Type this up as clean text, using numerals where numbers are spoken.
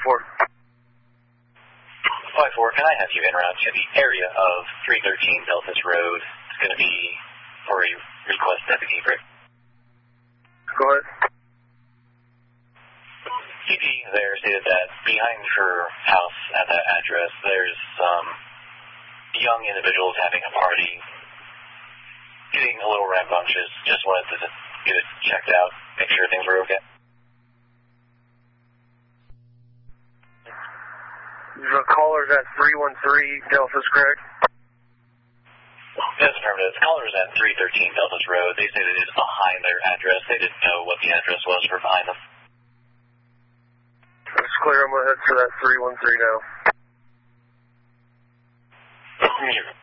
5-4, can I have you en route to the area of 313 Delphus Road? It's going to be for a request deputy break. Go ahead. CP there stated that behind her house at that address, there's some young individuals having a party, getting a little rambunctious. Just wanted to get it checked out, make sure things were okay. The caller's at 313 Delphus, correct? That's affirmative. The caller is at 313 Delphus Road. They said it is behind their address. They didn't know what the address was for behind them. That's clear. I'm going to head for that 313 now.